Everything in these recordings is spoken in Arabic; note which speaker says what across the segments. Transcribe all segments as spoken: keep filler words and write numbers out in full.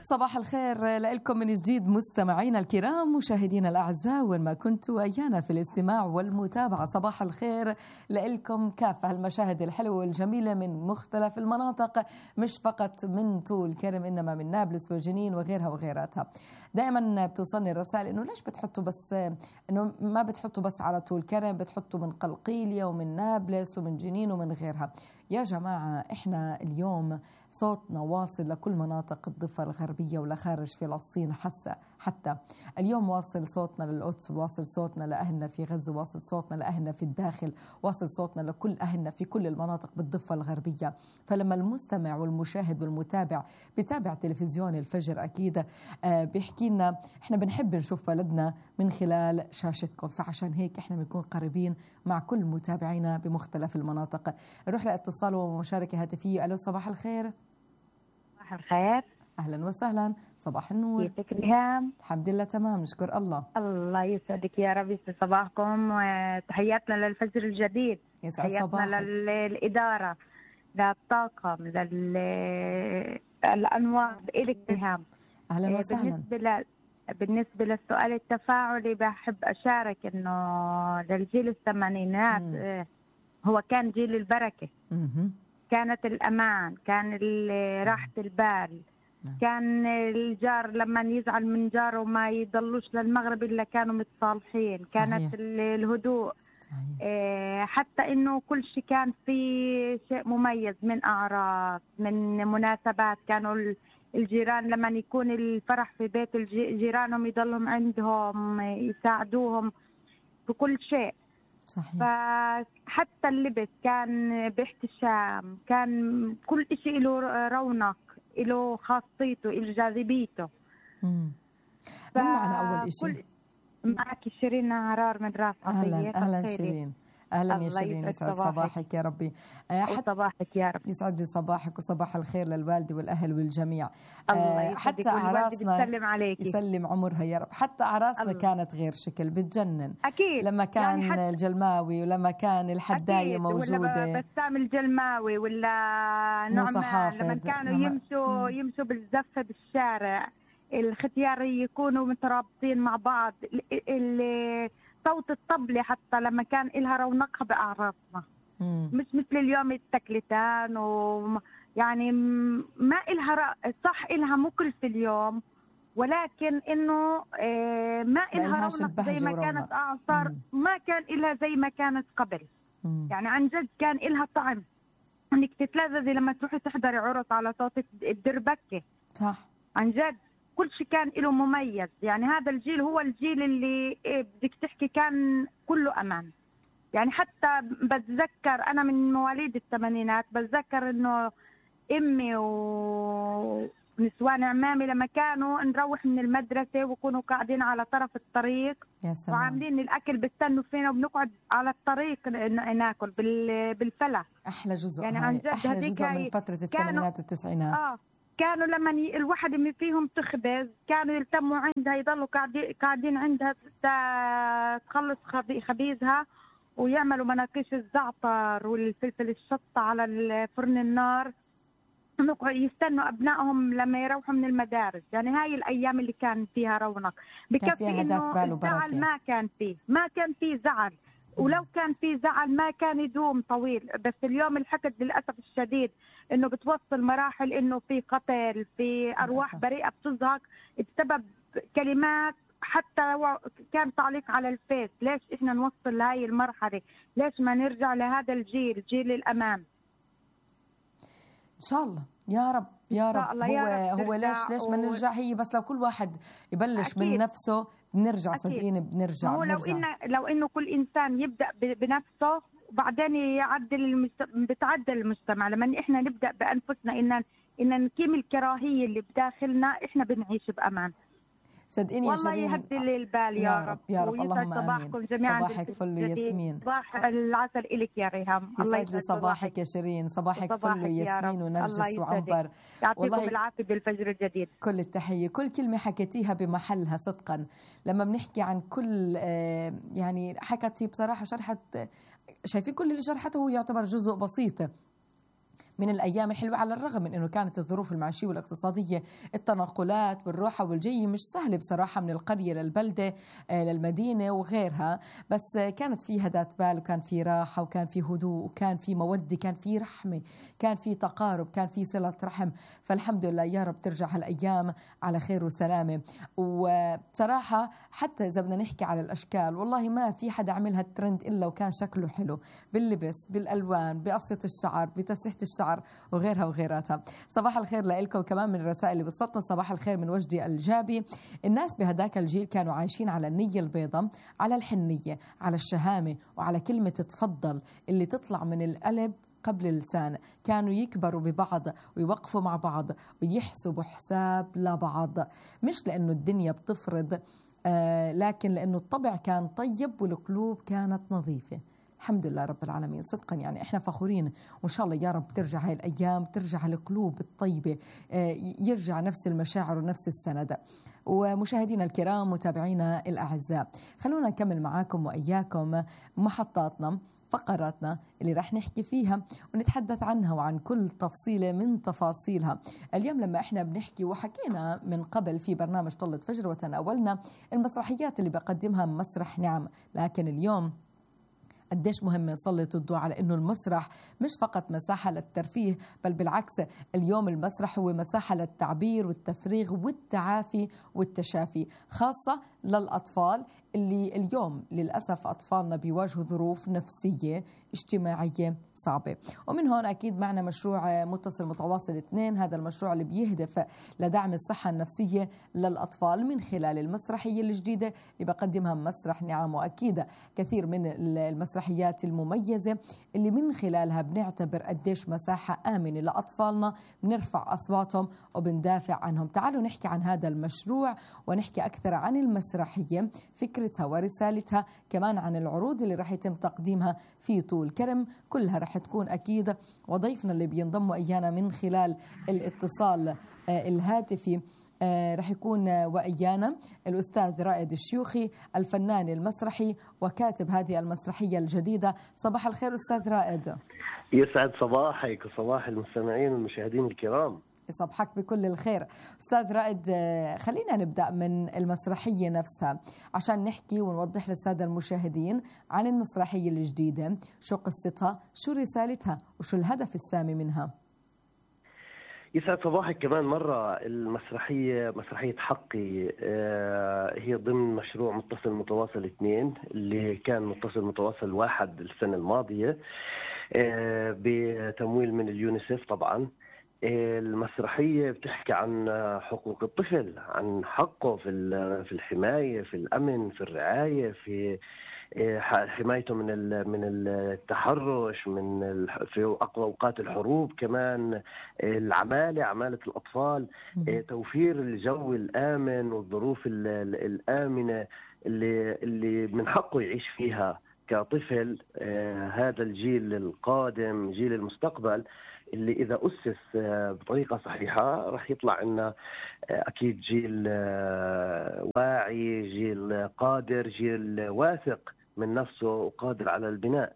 Speaker 1: صباح الخير لكم من جديد مستمعينا الكرام، مشاهدينا الأعزاء وين ما كنتوا أيانا في الاستماع والمتابعة. صباح الخير لكم كافة المشاهد الحلوة والجميلة من مختلف المناطق، مش فقط من طول كرم إنما من نابلس وجنين وغيرها وغيراتها. دائما بتوصلني الرسائل إنه ليش بتحطوا بس، إنه ما بتحطوا بس على طول كرم، بتحطوا من قلقيلية ومن نابلس ومن جنين ومن غيرها. يا جماعة إحنا اليوم صوتنا واصل لكل مناطق الضفة الغربية ولخارج فلسطين، حتى حتى اليوم واصل صوتنا للقدس، واصل صوتنا لأهلنا في غزة، واصل صوتنا لأهلنا في الداخل، واصل صوتنا لكل أهلنا في كل المناطق بالضفة الغربية. فلما المستمع والمشاهد والمتابع بتابع تلفزيون الفجر أكيد بيحكي لنا إحنا بنحب نشوف بلدنا من خلال شاشتكم، فعشان هيك إحنا بنكون قريبين مع كل متابعينا بمختلف المناطق. نروح لاتصال ومشاركة هاتفية. ألو صباح الخير.
Speaker 2: صباح الخير.
Speaker 1: أهلا وسهلا، صباح النور.
Speaker 2: كيفك ريهام؟
Speaker 1: الحمد لله تمام، نشكر الله.
Speaker 2: الله يسعدك يا رب، يسعد صباحكم، وتحياتنا للفجر الجديد.
Speaker 1: يسعد صباحك.
Speaker 2: تحياتنا للإدارة، للطاقم، للأنوار، إلك ريهام.
Speaker 1: أهلا وسهلا.
Speaker 2: بالنسبة ل... بالنسبة للسؤال التفاعلي بحب أشارك إنه للجيل الثمانينات مم. هو كان جيل البركة،
Speaker 1: مم.
Speaker 2: كانت الأمان، كان راحة البال، كان الجار لما يزعل من جاره ما يضلوش للمغرب إلا كانوا متصالحين. صحيح. كانت الهدوء. صحيح. حتى إنه كل شيء كان في شيء مميز، من أعراس، من مناسبات، كانوا الجيران لما يكون الفرح في بيت جيرانهم يضلهم عندهم يساعدوهم بكل شيء.
Speaker 1: صحيح.
Speaker 2: فحتى اللبس كان باحتشام، كان كل شيء له رونق، له خاصيته، له جاذبيته.
Speaker 1: امم من معنا أول شيء؟
Speaker 2: معك شيرين عرار من راس عطية.
Speaker 1: أهلا أهلا شيرين. أهلا يا شيرين، يسعد صباحك يا ربي.
Speaker 2: صباحك يا رب.
Speaker 1: يسعد صباحك وصباح الخير للوالدة والأهل والجميع.
Speaker 2: الله
Speaker 1: حتى أعراسنا
Speaker 2: يسلم
Speaker 1: عمرها يا رب. حتى أعراسنا كانت غير شكل، بتجنن.
Speaker 2: أكيد.
Speaker 1: لما كان يعني الجلماوي ولما كان الحداية أكيد. موجودة،
Speaker 2: ولا بسام الجلماوي ولا نعمان لما كانوا نعم. يمشوا مم. يمشوا بالزفة بالشارع، الختيار يكونوا مترابطين مع بعض، اللي صوت الطبلة حتى لما كان إلها رونقها بأعراسنا، مش مثل اليوم التكلتان، ويعني ما إلها صح، إلها مكلف اليوم، ولكن إنه ما إلها رونق زي ما كانت أعصار، ما كان إلها زي ما كانت قبل. مم. يعني عن جد كان إلها طعم، إنك تتلذذي لما تروحي تحضري عرس على صوت الدربكة.
Speaker 1: صح.
Speaker 2: عن جد كل شيء كان له مميز. يعني هذا الجيل هو الجيل اللي بدك تحكي كان كله أمان. يعني حتى بتذكر أنا من مواليد الثمانينات، بتذكر إنه أمي ونسوان عمامي لما كانوا نروح من المدرسة وكونوا قاعدين على طرف الطريق وعاملين الأكل بستنوا فينا وبنقعد على الطريق ناكل بالفلة.
Speaker 1: أحلى جزء
Speaker 2: يعني عن جد
Speaker 1: أحلى جزء من فترة الثمانينات والتسعينات.
Speaker 2: آه كانوا لما الواحد من فيهم تخبز كانوا يلتموا عندها، يضلوا قاعدين عندها تخلص خبيزها، ويعملوا مناقيش الزعتر والفلفل الشطة على فرن النار، يستنوا أبنائهم لما يروحوا من المدارس. يعني هاي الأيام اللي كان فيها رونق، بكفي إنه الزعل ما كان فيه، ما كان فيه زعل، ولو كان في زعل ما كان يدوم طويل. بس اليوم الحقد للأسف الشديد إنه بتوصل مراحل إنه في قتل، في أرواح بريئة بتزهق بسبب كلمات. حتى كان تعليق على الفيس، ليش إحنا نوصل لهاي المرحلة؟ ليش ما نرجع لهذا الجيل، جيل الأمان؟
Speaker 1: إن شاء الله يا رب يا رب. هو يا رب هو ليش ليش ما نرجع؟ هي بس لو كل واحد يبلش أكيد. من نفسه بنرجع، صدقيني بنرجع.
Speaker 2: هو
Speaker 1: بنرجع.
Speaker 2: لو إنه لو إنه كل إنسان يبدأ بنفسه وبعدين يعدل المجتمع، بتعدل المجتمع. لما إحنا نبدأ بأنفسنا إن إن نقيم الكراهية اللي بداخلنا، إحنا بنعيش بأمان.
Speaker 1: صدقيني يا شيرين،
Speaker 2: والله يهدي لي البال يا,
Speaker 1: يا رب يا رب. اللهم آمين. صباحك فل ياسمين.
Speaker 2: صباح العسل إلك يا ريهام.
Speaker 1: يسعد لي صباحك يا شيرين. صباحك فل ياسمين ونرجس وعنبر.
Speaker 2: يعطيكم العافية بالفجر الجديد.
Speaker 1: كل التحية. كل كلمة حكيتيها بمحلها صدقا. لما بنحكي عن كل يعني حكتي بصراحة، شرحت، شايفين كل اللي شرحته هو يعتبر جزء بسيط، من الأيام الحلوة، على الرغم من أنه كانت الظروف المعيشية والاقتصادية، التنقلات والروحة والجي مش سهلة بصراحة من القرية للبلدة للمدينة وغيرها، بس كانت في هدات بال وكان في راحة وكان في هدوء وكان في مودة، كان في رحمة، كان في تقارب، كان في صلة رحم. فالحمد لله يا رب ترجع هالأيام على خير وسلامة. وبصراحة حتى إذا بدنا نحكي على الأشكال، والله ما في حدا عملها الترند إلا وكان شكله حلو، باللبس، بالألوان، بقصة الشعر، بتسريحة الشعر وغيرها وغيراتها. صباح الخير لكم كمان من الرسائل اللي وصلتنا. صباح الخير من وجدي الجابي. الناس بهداك الجيل كانوا عايشين على النية البيضاء، على الحنية، على الشهامة، وعلى كلمة تفضل اللي تطلع من القلب قبل اللسان. كانوا يكبروا ببعض ويوقفوا مع بعض ويحسبوا حساب لبعض، مش لأنه الدنيا بتفرض، آه لكن لأنه الطبع كان طيب والقلوب كانت نظيفة. الحمد لله رب العالمين. صدقا يعني احنا فخورين، وان شاء الله يا رب ترجع هاي الايام، ترجع القلوب الطيبه، يرجع نفس المشاعر ونفس السند. ومشاهدينا الكرام، متابعينا الاعزاء، خلونا نكمل معاكم واياكم محطاتنا، فقراتنا اللي رح نحكي فيها ونتحدث عنها وعن كل تفصيلة من تفاصيلها. اليوم لما احنا بنحكي وحكينا من قبل في برنامج طلة فجر وتناولنا المسرحيات اللي بقدمها مسرح نعم، لكن اليوم قديش مهم نسلط الضوء على أنه المسرح مش فقط مساحة للترفيه، بل بالعكس اليوم المسرح هو مساحة للتعبير والتفريغ والتعافي والتشافي، خاصة للأطفال اللي اليوم للأسف أطفالنا بيواجهوا ظروف نفسية اجتماعية صعبة. ومن هون أكيد معنا مشروع متصل متواصل اثنين، هذا المشروع اللي بيهدف لدعم الصحة النفسية للأطفال من خلال المسرحية الجديدة اللي بقدمها مسرح نعم، وأكيد كثير من المسرحيات المميزة اللي من خلالها بنعتبر قديش مساحة آمنة لأطفالنا، بنرفع أصواتهم وبندافع عنهم. تعالوا نحكي عن هذا المشروع ونحكي أكثر عن المسرحية، فكرتها ورسالتها، كمان عن العروض اللي رح يتم تقديمها في طول كرم، كلها رح تكون أكيد. وضيفنا اللي بينضموا إيانا من خلال الاتصال الهاتفي رح يكون وإيانا الأستاذ رائد الشيوخي، الفنان المسرحي وكاتب هذه المسرحية الجديدة. صباح الخير أستاذ رائد.
Speaker 3: يسعد صباحك وصباح المستمعين والمشاهدين الكرام.
Speaker 1: يصبحك بكل الخير. أستاذ رائد، خلينا نبدأ من المسرحية نفسها عشان نحكي ونوضح للسادة المشاهدين عن المسرحية الجديدة، شو قصتها، شو رسالتها، وشو الهدف السامي منها.
Speaker 3: يسعد صباحك كمان مرة. المسرحية مسرحية حقي هي ضمن مشروع متصل متواصل اثنين اللي كان متصل متواصل واحد السنة الماضية بتمويل من اليونيسيف. طبعا المسرحية بتحكي عن حقوق الطفل، عن حقه في في الحماية، في الأمن، في الرعاية، في حمايته من من التحرش، من في اوقات الحروب، كمان العماله، عماله الاطفال، توفير الجو الامن والظروف الامنه اللي اللي من حقه يعيش فيها كطفل. هذا الجيل القادم، جيل المستقبل، اللي إذا أسس بطريقة صحيحة رح يطلع لنا أكيد جيل واعي، جيل قادر، جيل واثق من نفسه وقادر على البناء.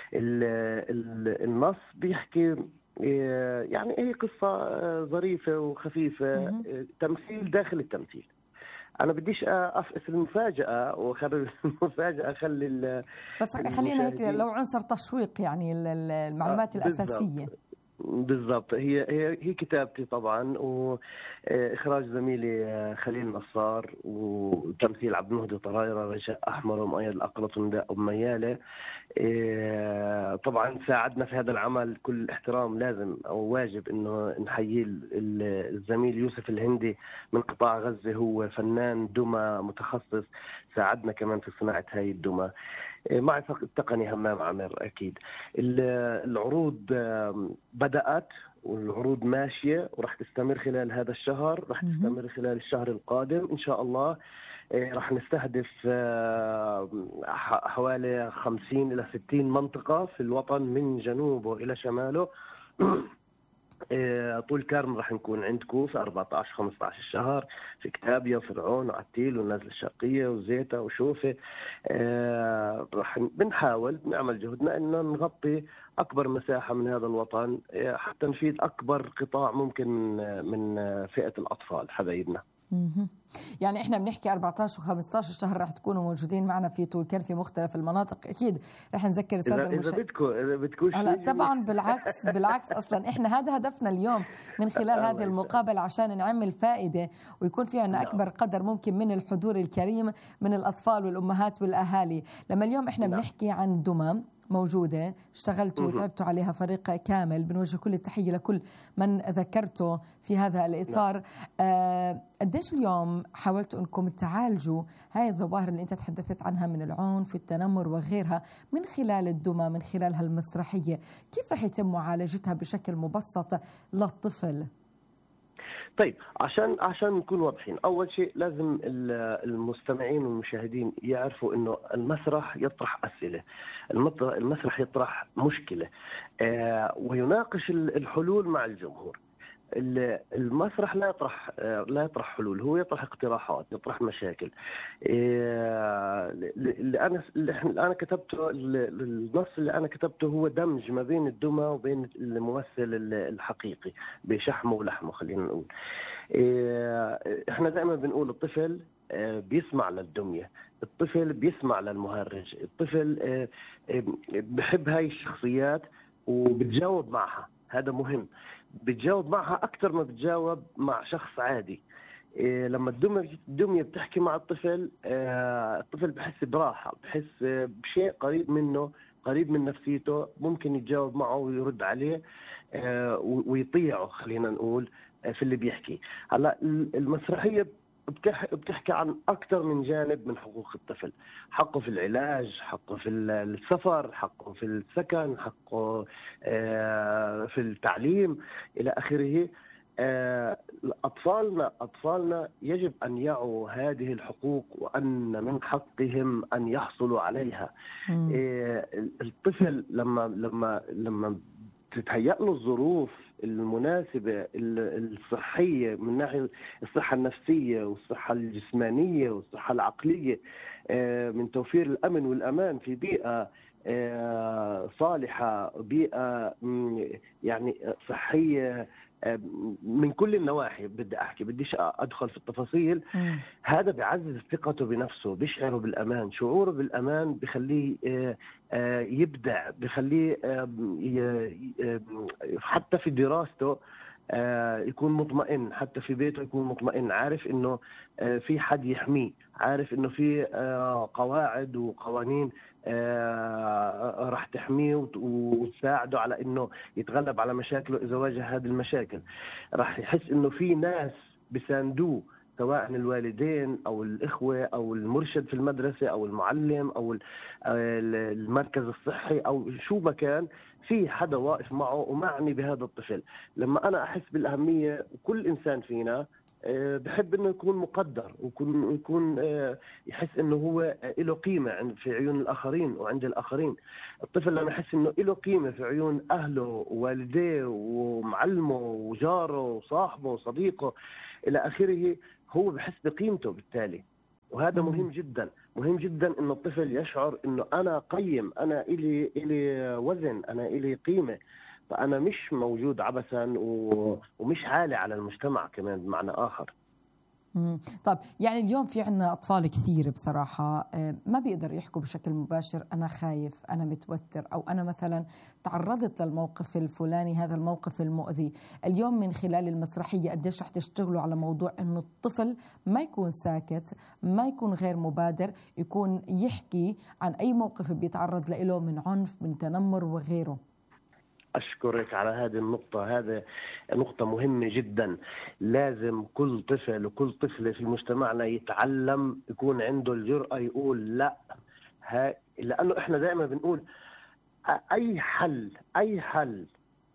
Speaker 3: النص بيحكي يعني هي قصة ظريفة وخفيفة، تمثيل داخل التمثيل. أنا بديش أفقس المفاجأة وخلي المفاجأة خلي
Speaker 1: بس خلينا هيك لو عنصر تشويق، يعني المعلومات الأساسية.
Speaker 3: بالضبط. هي هي هي كتابتي طبعا، واخراج زميلي خليل نصار، وتمثيل عبد المهدي طرايره، رجاء احمر، ومؤيد الاقلط، ونداء ام مياله. طبعا ساعدنا في هذا العمل كل احترام، لازم او واجب انه نحيي الزميل يوسف الهندي من قطاع غزه، هو فنان دمى متخصص، ساعدنا كمان في صناعه هاي الدمى مع التقني همام عامر. أكيد العروض بدأت والعروض ماشية وراح تستمر خلال هذا الشهر، راح تستمر خلال الشهر القادم إن شاء الله. راح نستهدف حوالي خمسين إلى ستين منطقة في الوطن من جنوبه إلى شماله. طول كرم راح نكون عندكم في أربعة عشر خمسة عشر الشهر، في كتابيا وفرعون وعتيل والنازلة الشرقية وزيتا وشوفة. راح بنحاول بنعمل جهدنا إنه نغطي أكبر مساحة من هذا الوطن حتى نفيد أكبر قطاع ممكن من من فئة الأطفال حبايبنا.
Speaker 1: يعني احنا بنحكي أربعة عشر و15 شهر راح تكونوا موجودين معنا في طول كان في مختلف المناطق. اكيد راح نذكر الساده
Speaker 3: المشاهدين اذا بدكم اذا بدكم
Speaker 1: لا طبعا بالعكس بالعكس اصلا احنا هذا هدفنا اليوم من خلال هذه المقابله عشان نعمل فائده ويكون في عندنا اكبر قدر ممكن من الحضور الكريم من الاطفال والامهات والاهالي. لما اليوم احنا بنحكي عن دمى موجودة اشتغلتوا وتعبتوا عليها فريق كامل، بنوجه كل التحية لكل من ذكرته في هذا الإطار. آه قديش اليوم حاولتوا أنكم تعالجوا هاي الظواهر اللي أنت تحدثت عنها من العنف والتنمر وغيرها من خلال الدمى من خلال هالمسرحية؟ كيف رح يتم معالجتها بشكل مبسط للطفل؟
Speaker 3: طيب عشان عشان نكون واضحين، اول شيء لازم المستمعين والمشاهدين يعرفوا انه المسرح يطرح اسئله، المسرح يطرح مشكله ويناقش الحلول مع الجمهور. المسرح لا يطرح لا يطرح حلول، هو يطرح اقتراحات، يطرح مشاكل. اللي انا اللي انا كتبته النص اللي انا كتبته هو دمج ما بين الدمى وبين الممثل الحقيقي بشحمه ولحمه. خلينا نقول احنا دائما بنقول الطفل بيسمع للدمية، الطفل بيسمع للمهرج، الطفل بحب هاي الشخصيات وبتجاوب معها، هذا مهم. بتجاوب معها أكثر ما بتجاوب مع شخص عادي. إيه لما الدمية بتحكي مع الطفل، آه الطفل بحس براحة، بحس بشيء قريب منه، قريب من نفسيته، ممكن يتجاوب معه ويرد عليه آه ويطيعه. خلينا نقول في اللي بيحكي. هلا المسرحية بتحكي عن أكثر من جانب من حقوق الطفل، حقه في العلاج، حقه في السفر، حقه في السكن، حقه في التعليم إلى آخره. أطفالنا أطفالنا يجب أن يعوا هذه الحقوق وأن من حقهم أن يحصلوا عليها. الطفل لما لما لما تتهيأ له الظروف المناسبة الصحية من ناحية الصحة النفسية والصحة الجسمانية والصحة العقلية، من توفير الأمن والأمان في بيئة صالحة، بيئة يعني صحية من كل النواحي. بدي أحكي بديش أدخل في التفاصيل. م. هذا بيعزز ثقته بنفسه، بيشعره بالأمان، شعوره بالأمان بخليه يبدع، بخليه حتى في دراسته يكون مطمئن، حتى في بيته يكون مطمئن، عارف إنه في حد يحميه، عارف إنه في قواعد وقوانين راح تحميه وتساعده على إنه يتغلب على مشاكله إذا واجه هذه المشاكل. راح يحس إنه في ناس بيساندوه، سواء الوالدين أو الإخوة أو المرشد في المدرسة أو المعلم أو المركز الصحي أو شو ما كان، في حدا واقف معه ومعني بهذا الطفل. لما أنا أحس بالأهمية، وكل إنسان فينا بحب إنه يكون مقدر ويكون يكون يحس إنه هو له قيمة في عيون الآخرين وعند الآخرين. الطفل لما يحس إنه له قيمة في عيون أهله ووالديه ومعلمه وجاره وصاحبه وصديقه إلى آخره، هو بحس بقيمته بالتالي. وهذا مهم جدا، مهم جدا إنه الطفل يشعر إنه أنا قيم، أنا إلي إلي وزن، أنا إلي قيمة، فأنا مش موجود عبثا ومش عالي على المجتمع كمان بمعنى آخر.
Speaker 1: مم. طب يعني اليوم في عنا أطفال كثير بصراحة ما بيقدر يحكوا بشكل مباشر أنا خايف، أنا متوتر، أو أنا مثلا تعرضت للموقف الفلاني، هذا الموقف المؤذي. اليوم من خلال المسرحية قديش رح تشتغلوا على موضوع أنه الطفل ما يكون ساكت، ما يكون غير مبادر، يكون يحكي عن أي موقف بيتعرض له من عنف، من تنمر وغيره؟
Speaker 3: أشكرك على هذه النقطة، هذه نقطة مهمة جدا. لازم كل طفل وكل طفلة في مجتمعنا يتعلم، يكون عنده الجرأة يقول لا. ها لأنه إحنا دائما بنقول أي حل أي حل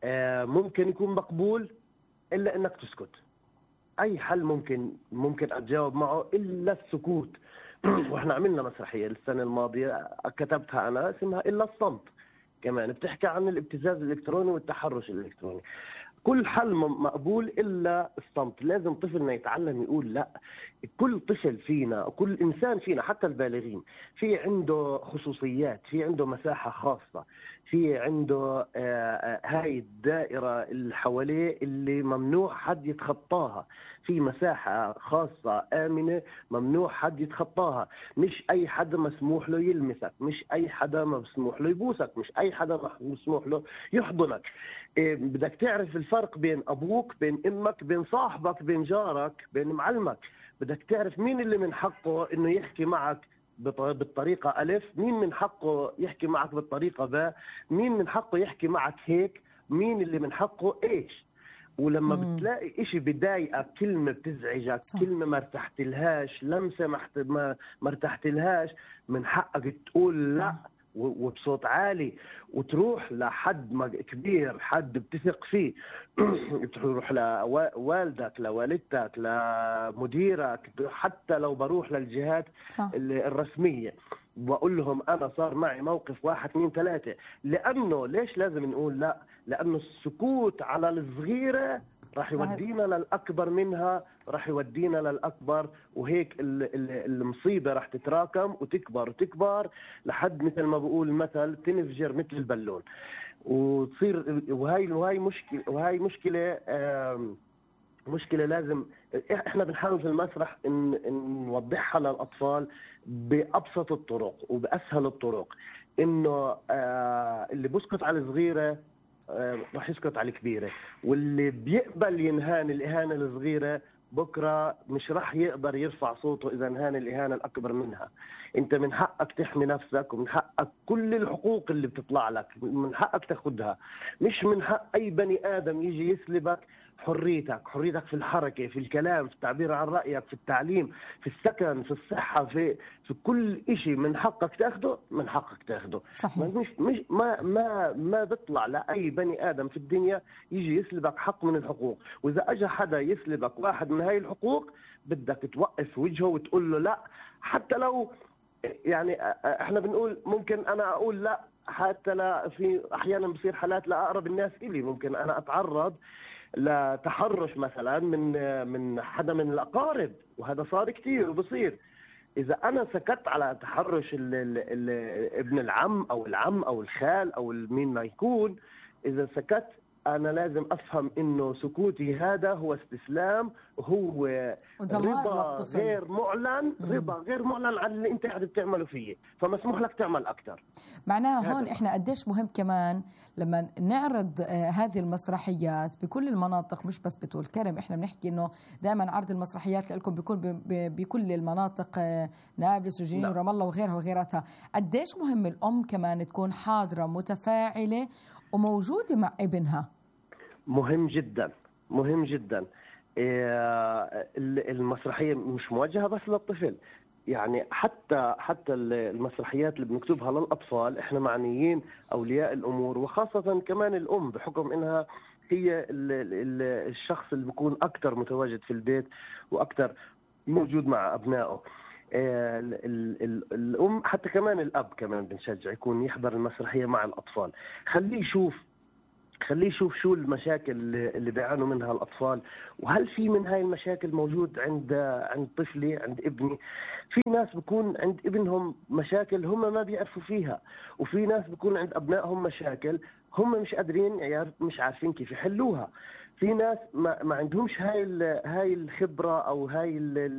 Speaker 3: ممكن يكون مقبول إلا إنك تسكت. أي حل ممكن ممكن أتجاوب معه إلا السكوت. وإحنا عملنا مسرحية السنة الماضية كتبتها أنا اسمها إلا الصمت، كمان بتحكي عن الابتزاز الإلكتروني والتحرش الإلكتروني. كل حل مقبول إلا الصمت. لازم طفلنا يتعلم يقول لا. كل طفل فينا، كل إنسان فينا، حتى البالغين، في عنده خصوصيات، في عنده مساحة خاصة، في عنده هاي الدائرة اللي حواليه اللي ممنوع حد يتخطاها، في مساحة خاصة آمنة ممنوع حد يتخطاها، مش أي حدا مسموح له يلمسك، مش أي حدا مسموح له يبوسك، مش أي حدا مسموح له يحضنك. بدك تعرف الفرق بين أبوك، بين أمك، بين صاحبك، بين جارك، بين معلمك. بدك تعرف مين اللي من حقه إنه يحكي معك بالطريقة ألف، مين من حقه يحكي معك بالطريقة باء، مين من حقه يحكي معك هيك، مين اللي من حقه إيش. ولما مم. بتلاقي إشي بضايقك، كلمة بتزعجك، صح. كلمة ما ارتحت لهاش، لمسة ما ارتحت لهاش، من حقك تقول لا وبصوت عالي، وتروح لحد كبير، حد بتثق فيه، تروح لوالدك، لوالدتك، لمديرك، حتى لو بروح للجهات صح. الرسمية بقول لهم أنا صار معي موقف واحد اثنين ثلاثة. لأنه ليش لازم نقول لا؟ لأنه السكوت على الصغيرة راح يودينا للأكبر منها، راح يودينا للأكبر، وهيك المصيبة راح تتراكم وتكبر وتكبر لحد مثل ما بقول مثل تنفجر مثل البالون وتصير. وهي وهي مشكلة وهي مشكلة مشكلة لازم احنا بنحاول في المسرح ان, إن نوضحها للأطفال بأبسط الطرق وبأسهل الطرق، انه اللي بيسكت على الصغيرة راح يسكت على الكبيرة، واللي بيقبل ينهان الإهانة الصغيرة بكرة مش راح يقدر يرفع صوته إذا انهان الإهانة الأكبر منها. أنت من حقك تحمي نفسك، ومن حقك كل الحقوق اللي بتطلع لك من حقك تاخدها، مش من حق أي بني آدم يجي يسلبك حريتك، حريتك في الحركة، في الكلام، في التعبير عن رأيك، في التعليم، في السكن، في الصحة، في في كل إشي من حقك تاخده، من حقك تاخده.
Speaker 1: صحيح.
Speaker 3: مش مش ما ما ما بيطلع لأي بني آدم في الدنيا يجي يسلبك حق من الحقوق، وإذا أجى حدا يسلبك واحد من هاي الحقوق بدك توقف وجهه وتقول له لا. حتى لو يعني احنا بنقول ممكن أنا أقول لا، حتى لا في أحيانا بصير حالات لأقرب الناس إلي، ممكن أنا أتعرض لتحرش مثلا من من حدا من الأقارب، وهذا صار كتير وبصير. إذا أنا سكت على تحرش ال ال ال ابن العم أو العم أو الخال أو مين ما يكون، إذا سكت أنا لازم أفهم إنه سكوتي هذا هو استسلام، هو رضا غير معلن، رضا غير معلن عن اللي أنت قاعد بتعمله فيه، فمسموح لك تعمل أكتر.
Speaker 1: معناها هون إحنا قديش مهم كمان لما نعرض هذه المسرحيات بكل المناطق، مش بس بطول كرم. إحنا بنحكي إنه دائما عرض المسرحيات لكم بيكون بكل المناطق، نابلس وجنين ورام الله وغيرها وغيراتها. قديش مهم الأم كمان تكون حاضرة متفاعلة وموجودة مع ابنها؟
Speaker 3: مهم جدا، مهم جدا. المسرحية مش موجهة بس للطفل، يعني حتى حتى المسرحيات اللي بنكتبها للأطفال احنا معنيين أولياء الأمور، وخاصة كمان الأم، بحكم إنها هي الشخص اللي بيكون أكتر متواجد في البيت وأكتر موجود مع أبنائه. الأم حتى كمان الأب كمان بنشجع يكون يحضر المسرحية مع الأطفال، خليه يشوف خليه يشوف شو المشاكل اللي بيعانوا منها الأطفال، وهل في من هاي المشاكل موجود عند عند طفلي، عند ابني. في ناس بيكون عند ابنهم مشاكل هم ما بيعرفوا فيها، وفي ناس بيكون عند أبنائهم مشاكل هم مش قادرين، مش عارفين كيف يحلوها. في ناس ما, ما عندهمش هاي هاي الخبرة أو هاي